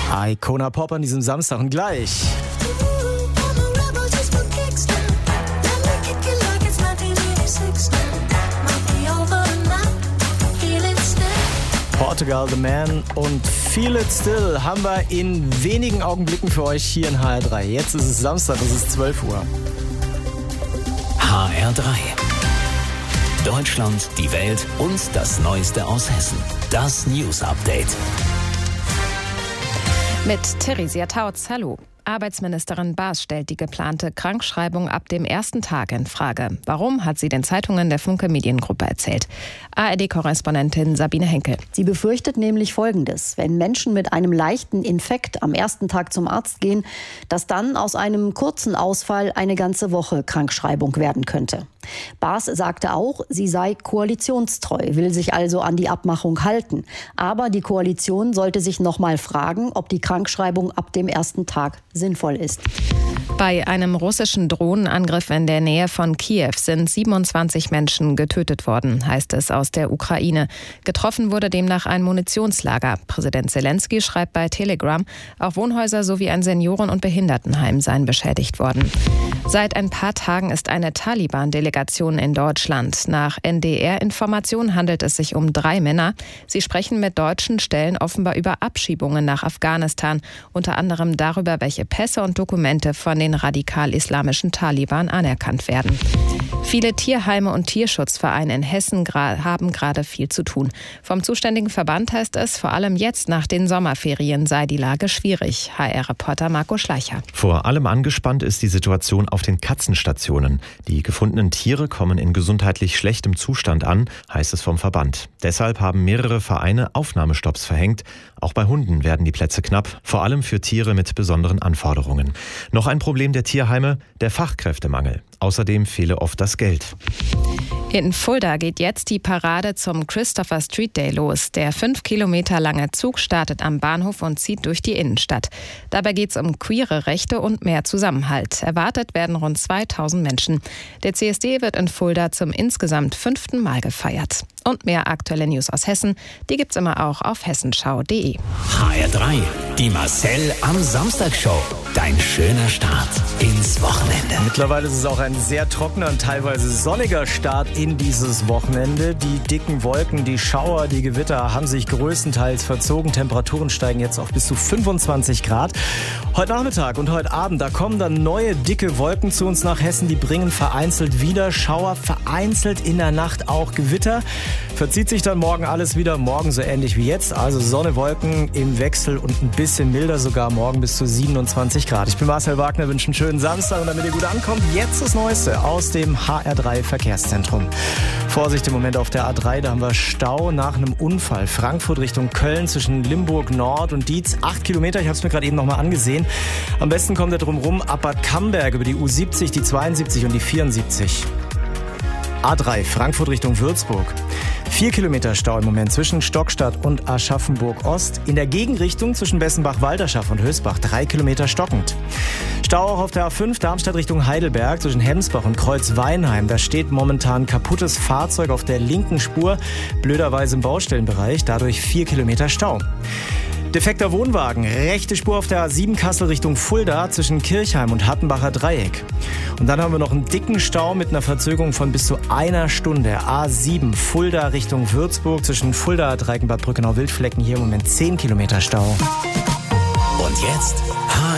Icona Pop an diesem Samstag und gleich. Portugal The Man und Feel It Still haben wir in wenigen Augenblicken für euch hier in HR3. Jetzt ist es Samstag, es ist 12 Uhr. HR3. Deutschland, die Welt und das Neueste aus Hessen. Das News Update. Mit Theresia Tautz, hallo. Arbeitsministerin Baas stellt die geplante Krankschreibung ab dem ersten Tag in Frage. Warum, hat sie den Zeitungen der Funke Mediengruppe erzählt. ARD-Korrespondentin Sabine Henkel. Sie befürchtet nämlich Folgendes: Wenn Menschen mit einem leichten Infekt am ersten Tag zum Arzt gehen, dass dann aus einem kurzen Ausfall eine ganze Woche Krankschreibung werden könnte. Baas sagte auch, sie sei koalitionstreu, will sich also an die Abmachung halten. Aber die Koalition sollte sich noch mal fragen, ob die Krankschreibung ab dem ersten Tag sinnvoll ist. Bei einem russischen Drohnenangriff in der Nähe von Kiew sind 27 Menschen getötet worden, heißt es aus der Ukraine. Getroffen wurde demnach ein Munitionslager. Präsident Zelensky schreibt bei Telegram, auch Wohnhäuser sowie ein Senioren- und Behindertenheim seien beschädigt worden. Seit ein paar Tagen ist eine Taliban-Delegation in Deutschland. Nach NDR-Informationen handelt es sich um 3 Männer. Sie sprechen mit deutschen Stellen offenbar über Abschiebungen nach Afghanistan, unter anderem darüber, welche Pässe und Dokumente von den radikal-islamischen Taliban anerkannt werden. Viele Tierheime und Tierschutzvereine in Hessen haben gerade viel zu tun. Vom zuständigen Verband heißt es, vor allem jetzt nach den Sommerferien sei die Lage schwierig. HR-Reporter Marco Schleicher. Vor allem angespannt ist die Situation auf den Katzenstationen. Die gefundenen Tiere kommen in gesundheitlich schlechtem Zustand an, heißt es vom Verband. Deshalb haben mehrere Vereine Aufnahmestopps verhängt. Auch bei Hunden werden die Plätze knapp, vor allem für Tiere mit besonderen Anforderungen. Noch ein Problem der Tierheime, der Fachkräftemangel. Außerdem fehle oft das Geld. In Fulda geht jetzt die Parade zum Christopher Street Day los. Der 5 Kilometer lange Zug startet am Bahnhof und zieht durch die Innenstadt. Dabei geht es um queere Rechte und mehr Zusammenhalt. Erwartet werden rund 2000 Menschen. Der CSD wird in Fulda zum insgesamt 5. Mal gefeiert. Und mehr aktuelle News aus Hessen, die gibt's immer auch auf hessenschau.de. HR3, die Marcel am Samstag-Show. Dein schöner Start ins Wochenende. Mittlerweile ist es auch ein sehr trockener und teilweise sonniger Start in dieses Wochenende. Die dicken Wolken, die Schauer, die Gewitter haben sich größtenteils verzogen. Temperaturen steigen jetzt auf bis zu 25 Grad. Heute Nachmittag und heute Abend, da kommen dann neue dicke Wolken zu uns nach Hessen. Die bringen vereinzelt wieder Schauer, vereinzelt in der Nacht auch Gewitter. Verzieht sich dann morgen alles wieder, morgen so ähnlich wie jetzt. Also Sonne, Wolken im Wechsel und ein bisschen milder, sogar morgen bis zu 27 Grad. Ich bin Marcel Wagner, wünsche einen schönen Samstag und damit ihr gut ankommt, jetzt das Neueste aus dem HR3 Verkehrszentrum. Vorsicht im Moment auf der A3, da haben wir Stau nach einem Unfall. Frankfurt Richtung Köln zwischen Limburg Nord und Dietz, 8 Kilometer, ich habe es mir gerade eben nochmal angesehen. Am besten kommt er drum rum, ab Bad Camberg über die U70, die 72 und die 74. A3 Frankfurt Richtung Würzburg. 4 Kilometer Stau im Moment zwischen Stockstadt und Aschaffenburg-Ost. In der Gegenrichtung zwischen Bessenbach-Walderschaft und Hösbach 3 Kilometer stockend. Stau auch auf der A5 Darmstadt Richtung Heidelberg zwischen Hemsbach und Kreuzweinheim. Da steht momentan kaputtes Fahrzeug auf der linken Spur, blöderweise im Baustellenbereich, dadurch 4 Kilometer Stau. Defekter Wohnwagen, rechte Spur auf der A7 Kassel Richtung Fulda zwischen Kirchheim und Hattenbacher Dreieck. Und dann haben wir noch einen dicken Stau mit einer Verzögerung von bis zu 1 Stunde. A7 Fulda Richtung Würzburg zwischen Fulda, Dreieckbad, Brückenau, Wildflecken. Hier im Moment 10 Kilometer Stau. Und jetzt